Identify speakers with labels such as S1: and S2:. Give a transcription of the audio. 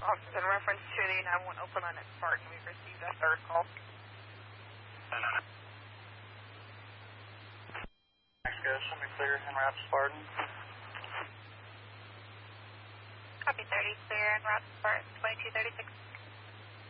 S1: officers in reference to the 911 open line at Spartan. We've received a third call.
S2: Next go, show me clear en route to Spartan.
S1: Copy 30, clear en route to Spartan, 2236.